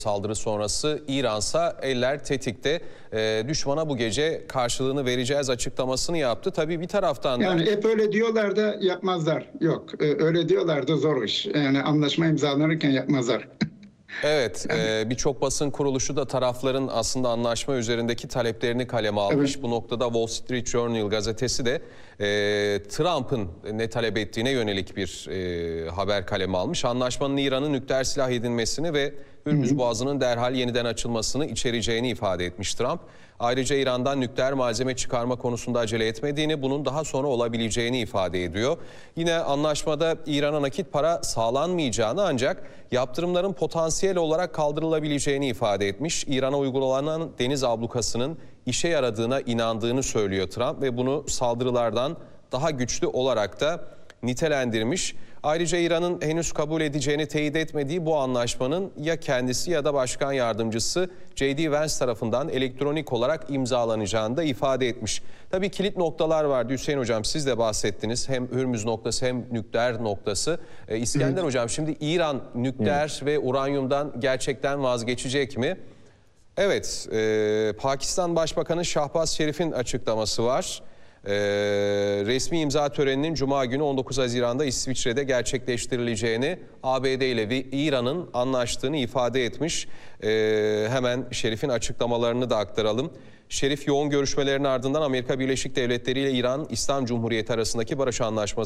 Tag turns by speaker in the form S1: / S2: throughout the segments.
S1: Saldırı sonrası İran'sa eller tetikte. Düşmana bu gece karşılığını vereceğiz açıklamasını yaptı. Tabii bir taraftan da...
S2: Yani hep öyle diyorlar da yapmazlar. Yok, öyle diyorlar da zor iş. Yani anlaşma imzalanırken yapmazlar.
S1: Evet, birçok basın kuruluşu da tarafların aslında anlaşma üzerindeki taleplerini kaleme almış. Evet. Bu noktada Wall Street Journal gazetesi de Trump'ın ne talep ettiğine yönelik bir haber kaleme almış. Anlaşmanın İran'ın nükleer silah edinmesini ve Hürmüz Boğazı'nın derhal yeniden açılmasını içereceğini ifade etmiş Trump. Ayrıca İran'dan nükleer malzeme çıkarma konusunda acele etmediğini, bunun daha sonra olabileceğini ifade ediyor. Yine anlaşmada İran'a nakit para sağlanmayacağını ancak yaptırımların potansiyel olarak kaldırılabileceğini ifade etmiş. İran'a uygulanan deniz ablukasının işe yaradığına inandığını söylüyor Trump ve bunu saldırılardan daha güçlü olarak da nitelendirmiş. Ayrıca İran'ın henüz kabul edeceğini teyit etmediği bu anlaşmanın ya kendisi ya da başkan yardımcısı J.D. Vance tarafından elektronik olarak imzalanacağını da ifade etmiş. Tabii kilit noktalar vardı Hüseyin Hocam, siz de bahsettiniz. Hem Hürmüz noktası hem nükleer noktası. İskender Hocam, şimdi İran nükleer ve uranyumdan gerçekten vazgeçecek mi? Evet, Pakistan Başbakanı Şahbaz Şerif'in açıklaması var. Resmi imza töreninin Cuma günü 19 Haziran'da İsviçre'de gerçekleştirileceğini, ABD ile ve İran'ın anlaştığını ifade etmiş. Hemen Şerif'in açıklamalarını da aktaralım. Şerif, yoğun görüşmelerin ardından Amerika Birleşik Devletleri ile İran İslam Cumhuriyeti arasındaki barış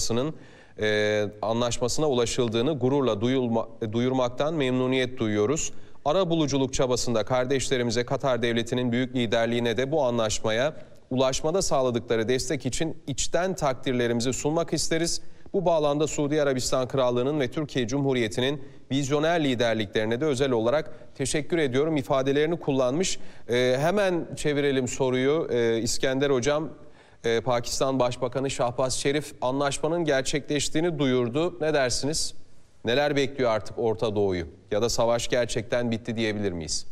S1: anlaşmasına ulaşıldığını gururla duyurmaktan memnuniyet duyuyoruz. Arabuluculuk çabasında kardeşlerimize Katar Devleti'nin büyük liderliğine de bu anlaşmaya ulaşmada sağladıkları destek için içten takdirlerimizi sunmak isteriz. Bu bağlamda Suudi Arabistan Krallığı'nın ve Türkiye Cumhuriyeti'nin vizyoner liderliklerine de özel olarak teşekkür ediyorum ifadelerini kullanmış. Hemen çevirelim soruyu. İskender Hocam, Pakistan Başbakanı Şahbaz Şerif anlaşmanın gerçekleştiğini duyurdu. Ne dersiniz? Neler bekliyor artık Orta Doğu'yu? Ya da savaş gerçekten bitti diyebilir miyiz?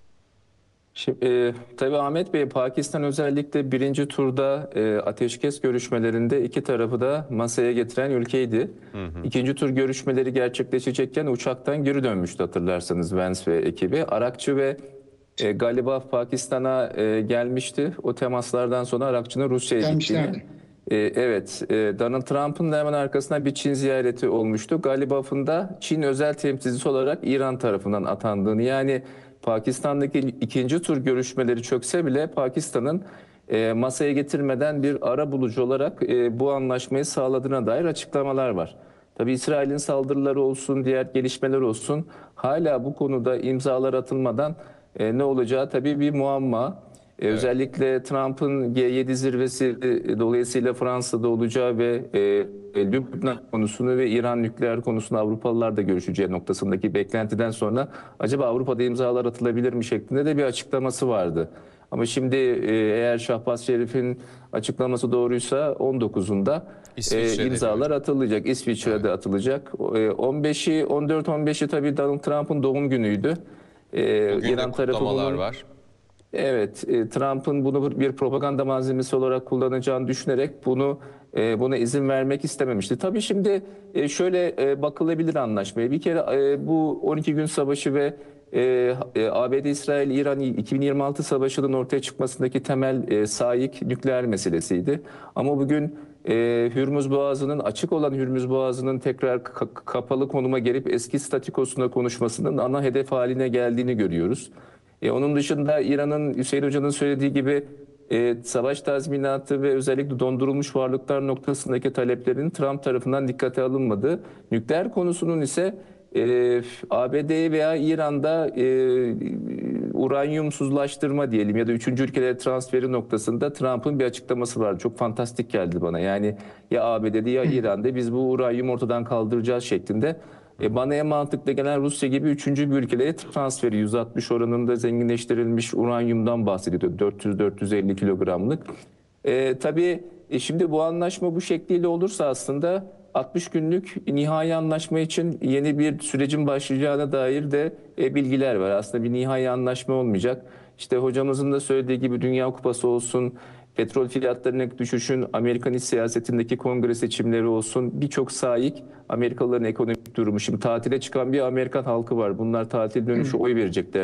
S3: Şimdi, tabii Ahmet Bey, Pakistan özellikle birinci turda ateşkes görüşmelerinde iki tarafı da masaya getiren ülkeydi. İkinci tur görüşmeleri gerçekleşecekken uçaktan geri dönmüştü, hatırlarsanız, Vance ve ekibi. Arakçı ve galiba Pakistan'a gelmişti. O temaslardan sonra Arakçı'nın Rusya'ya gittiğini. Evet, Donald Trump'ın da hemen arkasında bir Çin ziyareti olmuştu. Galibaf'ın da Çin özel temsilcisi olarak İran tarafından atandığını, yani Pakistan'daki ikinci tur görüşmeleri çökse bile Pakistan'ın masaya getirmeden bir arabulucu olarak bu anlaşmayı sağladığına dair açıklamalar var. Tabii İsrail'in saldırıları olsun, diğer gelişmeler olsun, hala bu konuda imzalar atılmadan ne olacağı tabii bir muamma. Evet. Özellikle Trump'ın G7 zirvesi dolayısıyla Fransa'da olacağı ve Lübnan konusunu ve İran nükleer konusunu Avrupalılar da görüşeceği noktasındaki beklentiden sonra acaba Avrupa'da imzalar atılabilir mi şeklinde de bir açıklaması vardı. Ama şimdi eğer Şahbaz Şerif'in açıklaması doğruysa 19'unda imzalar atılacak. İsviçre'de atılacak. 14-15'i tabii Donald Trump'ın doğum günüydü.
S1: Bugün İran de kutlamalar var.
S3: Evet, Trump'ın bunu bir propaganda malzemesi olarak kullanacağını düşünerek buna izin vermek istememişti. Tabii şimdi şöyle bakılabilir anlaşmaya. Bir kere bu 12 gün savaşı ve ABD-İsrail-İran 2026 savaşının ortaya çıkmasındaki temel saik nükleer meselesiydi. Ama bugün Hürmüz Boğazı'nın, açık olan Hürmüz Boğazı'nın tekrar kapalı konuma gelip eski statükosuna konuşmasının ana hedef haline geldiğini görüyoruz. Onun dışında İran'ın, Hüseyin Hoca'nın söylediği gibi savaş tazminatı ve özellikle dondurulmuş varlıklar noktasındaki taleplerin Trump tarafından dikkate alınmadı. Nükleer konusunun ise ABD veya İran'da uranyumsuzlaştırma diyelim ya da üçüncü ülkelere transferi noktasında Trump'ın bir açıklaması vardı. Çok fantastik geldi bana. Yani ya ABD'de ya İran'da biz bu uranyum ortadan kaldıracağız şeklinde. Bana en mantıklı gelen Rusya gibi üçüncü bir ülkelere transferi, 160 oranında zenginleştirilmiş uranyumdan bahsediyordu. 400-450 kilogramlık. Tabii şimdi bu anlaşma bu şekliyle olursa aslında 60 günlük nihai anlaşma için yeni bir sürecin başlayacağına dair de bilgiler var. Aslında bir nihai anlaşma olmayacak. İşte hocamızın da söylediği gibi Dünya Kupası olsun, petrol fiyatlarının düşüşün, Amerikan iç siyasetindeki kongre seçimleri olsun, birçok saik Amerikalıların ekonomik durumu. Şimdi tatile çıkan bir Amerikan halkı var. Bunlar tatil dönüşü oy verecekler.